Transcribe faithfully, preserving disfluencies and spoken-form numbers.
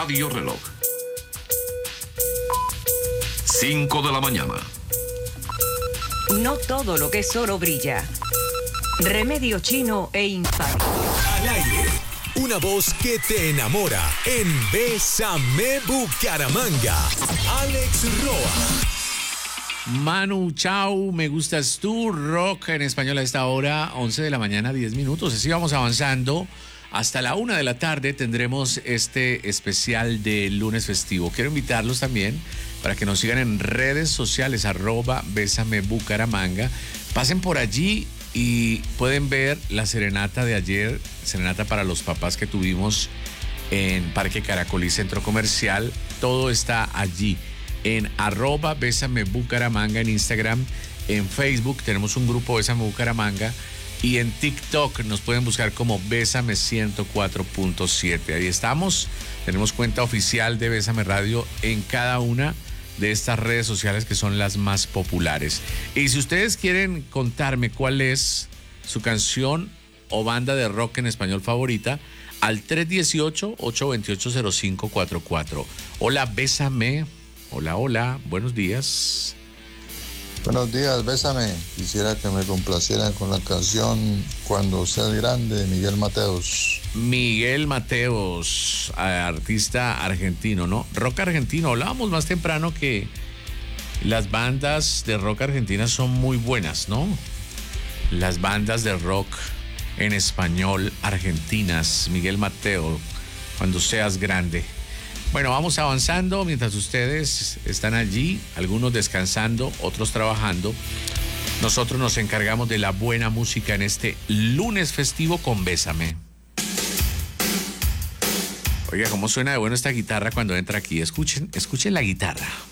Radio Reloj. cinco de la mañana. No todo lo que es oro brilla. Remedio chino e infalible. Al aire, una voz que te enamora en Bésame Bucaramanga. Alex Roa. Manu Chao, me gustas tú, rock en español a esta hora, once de la mañana, diez minutos. Así vamos avanzando. Hasta la una de la tarde tendremos este especial de lunes festivo. Quiero invitarlos también para que nos sigan en redes sociales, arroba Bésame Bucaramanga. Pasen por allí y pueden ver la serenata de ayer, serenata para los papás que tuvimos en Parque Caracolí Centro Comercial. Todo está allí en arroba Bésame Bucaramanga en Instagram, en Facebook tenemos un grupo Bésame Bucaramanga y en TikTok nos pueden buscar como Bésame ciento cuatro punto siete. Ahí estamos, tenemos cuenta oficial de Bésame Radio en cada una de estas redes sociales que son las más populares. Y si ustedes quieren contarme cuál es su canción o banda de rock en español favorita, al tres uno ocho, ocho dos ocho, cero cinco cuatro cuatro. Hola, Bésame. Hola, hola, buenos días. Buenos días, Bésame. Quisiera que me complacieran con la canción Cuando seas grande de Miguel Mateos. Miguel Mateos, artista argentino, ¿no? Rock argentino. Hablábamos más temprano que las bandas de rock argentinas son muy buenas, ¿no? Las bandas de rock en español argentinas. Miguel Mateo, Cuando seas grande. Bueno, vamos avanzando mientras ustedes están allí, algunos descansando, otros trabajando. Nosotros nos encargamos de la buena música en este lunes festivo con Bésame. Oiga, cómo suena de bueno esta guitarra cuando entra aquí. Escuchen, escuchen la guitarra.